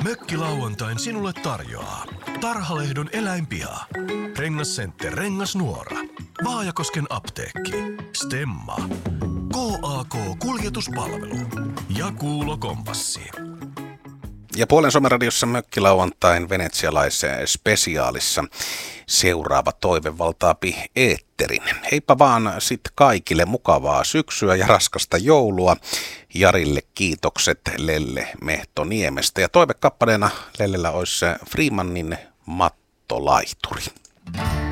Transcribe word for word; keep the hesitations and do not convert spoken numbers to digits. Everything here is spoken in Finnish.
Mökkilauantain sinulle tarjoaa Tarhalehdon eläinpiha, Rengascenter Rengasnuora, Vaajakosken apteekki, Stemma, K A K-kuljetuspalvelu ja Kuulo Kompassi. Ja Puolen Suomen-radiossa Mökkilauantain venetsialaisen spesiaalissa seuraava toive valtaapi eetterin. Heippa vaan sit kaikille mukavaa syksyä ja raskasta joulua. Jarille kiitokset Lelle Mehtoniemestä. Ja toivekappaleena Lellellä olisi Freemanin Mattolaituri.